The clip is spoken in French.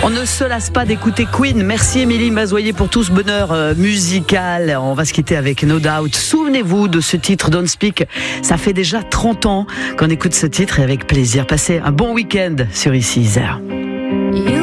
On ne se lasse pas d'écouter Queen. Merci Émilie Mazoyer pour tout ce bonheur musical. On va se quitter avec No Doubt. Souvenez-vous de ce titre Don't Speak. Ça fait déjà 30 ans qu'on écoute ce titre et avec plaisir. Passez un bon week-end sur Ici Isère.